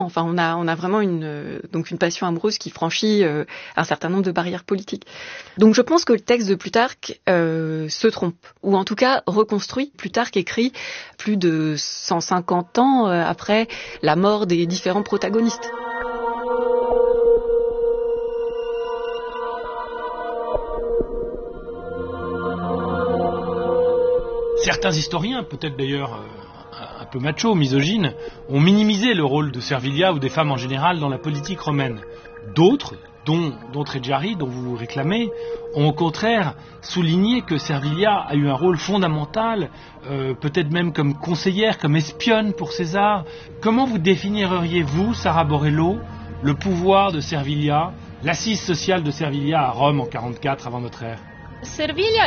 Enfin, on a vraiment une passion amoureuse qui franchit un certain nombre de barrières politiques. Donc je pense que le texte de Plutarque se trompe, ou en tout cas reconstruit. Plutarque écrit plus de 150 ans après la mort des différents protagonistes. Certains historiens, peut-être d'ailleurs un peu macho, misogynes, ont minimisé le rôle de Servilia ou des femmes en général dans la politique romaine. D'autres, dont Treggiari, dont vous vous réclamez, ont au contraire souligné que Servilia a eu un rôle fondamental, peut-être même comme conseillère, comme espionne pour César. Comment vous définiriez-vous, Sara Borello, le pouvoir de Servilia, l'assise sociale de Servilia à Rome en 44 avant notre ère ? Servilia,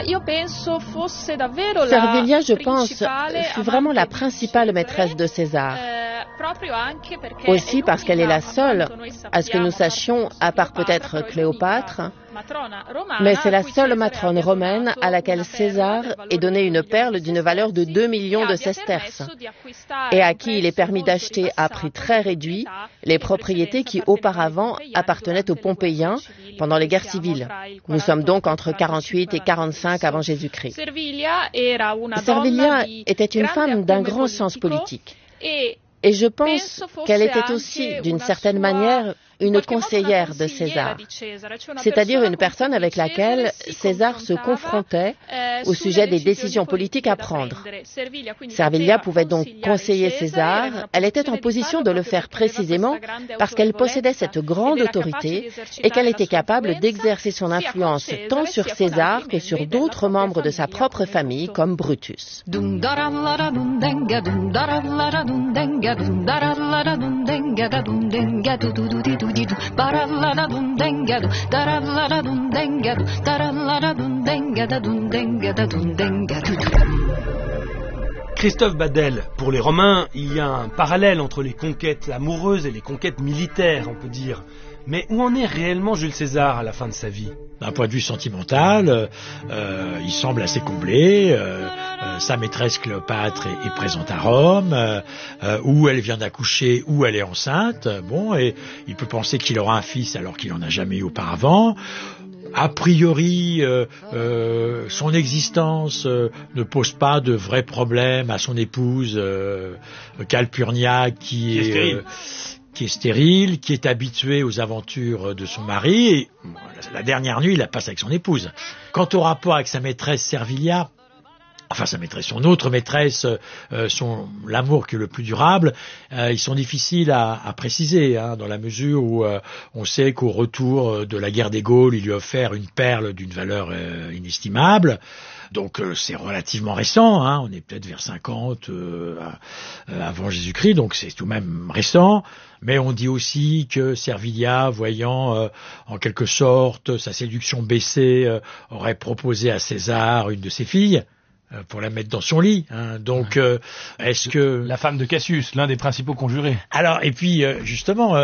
je pense, fut vraiment la principale maîtresse de César. Aussi parce qu'elle est la seule, à ce que nous sachions, à part peut-être Cléopâtre, mais c'est la seule matrone romaine à laquelle César ait donné une perle d'une valeur de 2 millions de sesterces et à qui il est permis d'acheter à prix très réduit les propriétés qui auparavant appartenaient aux Pompéiens pendant les guerres civiles. Nous sommes donc entre 48 et 45 avant Jésus-Christ. Servilia était une femme d'un grand sens politique. Et je pense qu'elle était aussi, d'une certaine manière, une conseillère de César, c'est-à-dire une personne avec laquelle César se confrontait au sujet des décisions politiques à prendre. Servilia pouvait donc conseiller César, elle était en position de le faire précisément parce qu'elle possédait cette grande autorité et qu'elle était capable d'exercer son influence tant sur César que sur d'autres membres de sa propre famille comme Brutus. Christophe Badel, pour les Romains, il y a un parallèle entre les conquêtes amoureuses et les conquêtes militaires, on peut dire. Mais où en est réellement Jules César à la fin de sa vie ? D'un point de vue sentimental, il semble assez comblé. Sa maîtresse Cléopâtre est présente à Rome, où elle vient d'accoucher, où elle est enceinte. Bon, et il peut penser qu'il aura un fils alors qu'il n'en a jamais eu auparavant. A priori, son existence ne pose pas de vrais problèmes à son épouse Calpurnia, qui est stérile, qui est habituée aux aventures de son mari. Et la dernière nuit, il la passe avec son épouse. Quant au rapport avec sa maîtresse Servilia, son autre maîtresse, l'amour qui est le plus durable, ils sont difficiles à préciser, dans la mesure où on sait qu'au retour de la guerre des Gaules, il lui a offert une perle d'une valeur inestimable. Donc c'est relativement récent, on est peut-être vers 50 avant Jésus-Christ, donc c'est tout de même récent. Mais on dit aussi que Servilia, voyant en quelque sorte sa séduction baisser, aurait proposé à César une de ses filles pour la mettre dans son lit. Donc, est-ce que... La femme de Cassius, l'un des principaux conjurés. Alors, et puis, justement,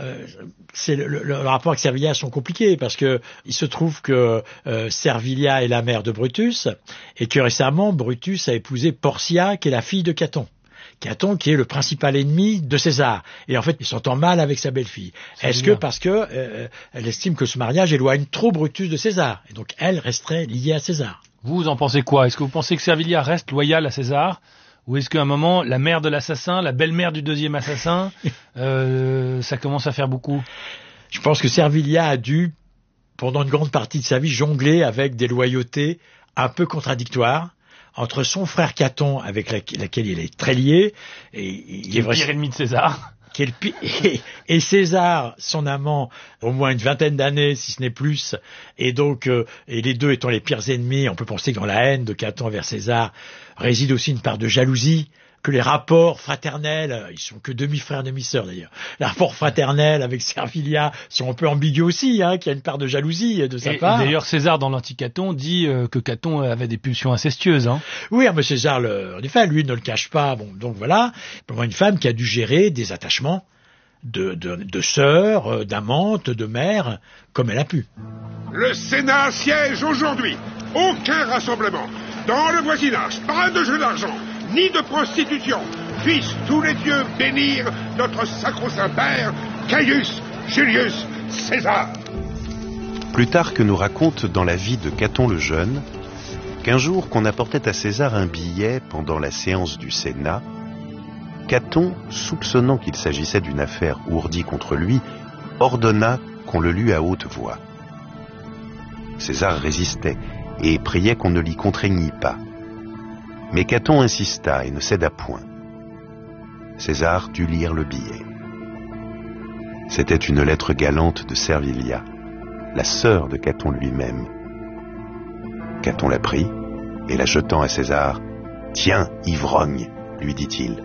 c'est le rapport avec Servilia sont compliqués, parce que il se trouve que Servilia est la mère de Brutus, et que récemment, Brutus a épousé Portia, qui est la fille de Caton. Caton qui est le principal ennemi de César. Et en fait, il s'entend mal avec sa belle-fille. Est-ce que parce que elle estime que ce mariage éloigne trop Brutus de César, et donc elle resterait liée à César? Vous en pensez quoi? Est-ce que vous pensez que Servilia reste loyale à César? Ou est-ce qu'à un moment, la mère de l'assassin, la belle-mère du deuxième assassin, ça commence à faire beaucoup? Je pense que Servilia a dû, pendant une grande partie de sa vie, jongler avec des loyautés un peu contradictoires entre son frère Caton, avec laquelle il est très lié, et il est le pire ennemi de César. Et César, son amant, au moins une vingtaine d'années, si ce n'est plus, et donc, et les deux étant les pires ennemis, on peut penser que dans la haine de Caton vers César réside aussi une part de jalousie, que les rapports fraternels, ils sont que demi-frères, demi-sœurs d'ailleurs, les rapports fraternels avec Servilia sont un peu ambigus aussi, qu'il y a une part de jalousie de sa part. D'ailleurs, César, dans l'Anti-Caton, dit que Caton avait des pulsions incestueuses. Oui, mais César, en effet, lui ne le cache pas. Bon, donc voilà, une femme qui a dû gérer des attachements de sœurs, d'amantes, de mères, comme elle a pu. Le Sénat siège aujourd'hui. Aucun rassemblement. Dans le voisinage, pas de jeu d'argent, ni de prostitution. puissent tous les dieux bénir notre sacro-saint père, Caius Julius César. Plutarque nous raconte dans la vie de Caton le Jeune qu'un jour qu'on apportait à César un billet pendant la séance du Sénat, Caton, soupçonnant qu'il s'agissait d'une affaire ourdie contre lui, ordonna qu'on le lût à haute voix. César résistait et priait qu'on ne l'y contraignît pas. Mais Caton insista et ne céda point. César dut lire le billet. C'était une lettre galante de Servilia, la sœur de Caton lui-même. Caton la prit et la jetant à César, « Tiens, ivrogne !» lui dit-il.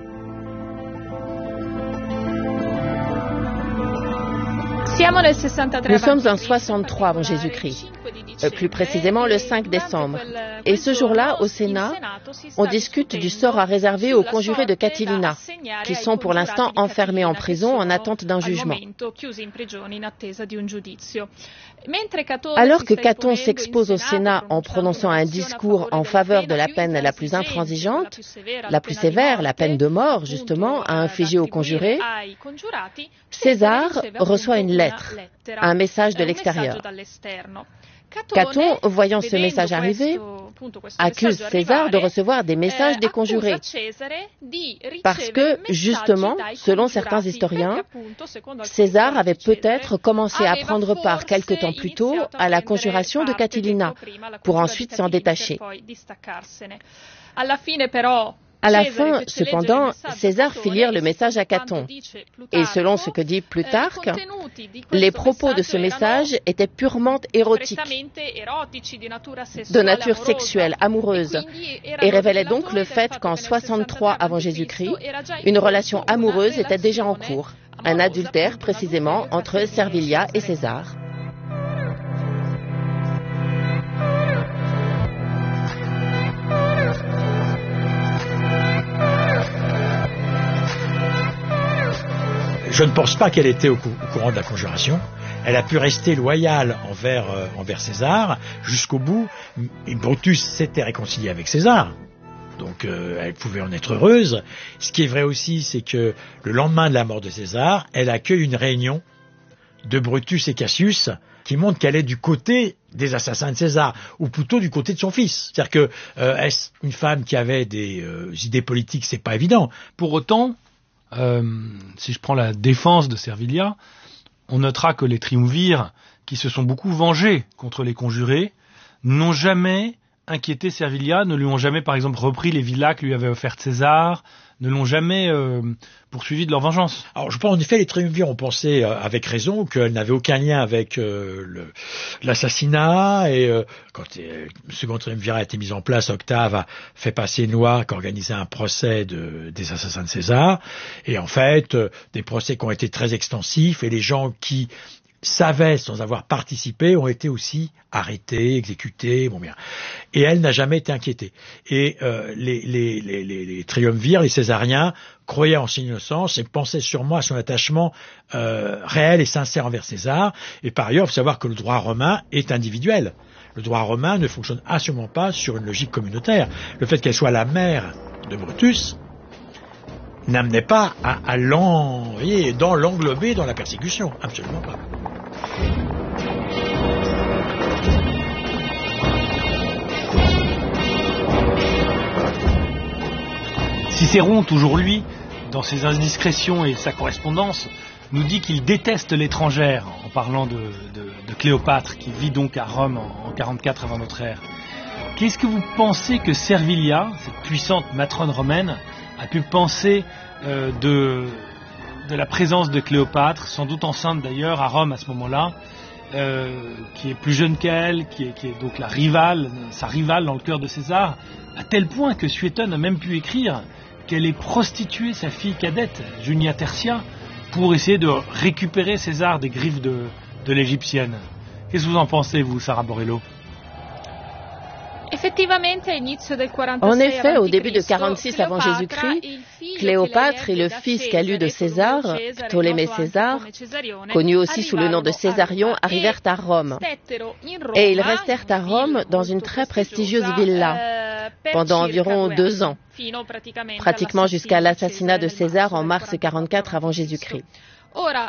Nous sommes en 63 avant Jésus-Christ, plus précisément le 5 décembre. Et ce jour-là, au Sénat, on discute du sort à réserver aux conjurés de Catilina, qui sont pour l'instant enfermés en prison en attente d'un jugement. Alors que Caton s'expose au Sénat en prononçant un discours en faveur de la peine la plus intransigeante, la plus sévère, la peine de mort, justement, à infliger aux conjurés, César reçoit une lettre, un message de l'extérieur. Caton, voyant ce message arriver, accuse César de recevoir des messages des conjurés, parce que, justement, selon certains historiens, César avait peut-être commencé à prendre part quelque temps plus tôt à la conjuration de Catilina, pour ensuite s'en détacher. À la fin, cependant, César fit lire le message à Caton. Et selon ce que dit Plutarque, les propos de ce message étaient purement érotiques, de nature sexuelle, amoureuse, et révélaient donc le fait qu'en 63 avant Jésus-Christ, une relation amoureuse était déjà en cours, un adultère précisément entre Servilia et César. Je ne pense pas qu'elle était au courant de la conjuration. Elle a pu rester loyale envers César jusqu'au bout. Et Brutus s'était réconcilié avec César. Donc elle pouvait en être heureuse. Ce qui est vrai aussi, c'est que le lendemain de la mort de César, elle accueille une réunion de Brutus et Cassius qui montre qu'elle est du côté des assassins de César, ou plutôt du côté de son fils. C'est-à-dire que est-ce une femme qui avait des idées politiques, c'est pas évident. Pour autant, si je prends la défense de Servilia, on notera que les triumvirs, qui se sont beaucoup vengés contre les conjurés, n'ont jamais inquiété Servilia, ne lui ont jamais, par exemple, repris les villas que lui avait offertes César, ne l'ont jamais poursuivi de leur vengeance. Alors, je pense, en effet, les triumvirs ont pensé, avec raison, qu'elle n'avait aucun lien avec l'assassinat, et quand le second triumvirat a été mis en place, Octave a fait passer une loi qui organisait un procès des assassins de César, et en fait, des procès qui ont été très extensifs, et les gens qui savaient, sans avoir participé, ont été aussi arrêtés, exécutés, bon bien. Et elle n'a jamais été inquiétée. Et les triumvirs, les césariens, croyaient en son innocence et pensaient sûrement à son attachement réel et sincère envers César. Et par ailleurs, il faut savoir que le droit romain est individuel. Le droit romain ne fonctionne absolument pas sur une logique communautaire. Le fait qu'elle soit la mère de Brutus n'amenait pas à l'englober dans la persécution. Absolument pas. Cicéron, toujours lui, dans ses indiscrétions et sa correspondance, nous dit qu'il déteste l'étrangère, en parlant de Cléopâtre, qui vit donc à Rome en 44 avant notre ère. Qu'est-ce que vous pensez que Servilia, cette puissante matrone romaine, a pu penser de la présence de Cléopâtre, sans doute enceinte d'ailleurs à Rome à ce moment-là, qui est plus jeune qu'elle, qui est donc sa rivale dans le cœur de César, à tel point que Suétone a même pu écrire qu'elle ait prostitué sa fille cadette, Junia Tertia, pour essayer de récupérer César des griffes de l'égyptienne. Qu'est-ce que vous en pensez, vous, Sarah Borello ? En effet, au début de 46 avant Jésus-Christ, Cléopâtre et le fils qu'elle eut de César, Ptolémée César, connu aussi sous le nom de Césarion, arrivèrent à Rome. Et ils restèrent à Rome dans une très prestigieuse villa pendant environ 2 ans, pratiquement jusqu'à l'assassinat de César en mars 44 avant Jésus-Christ.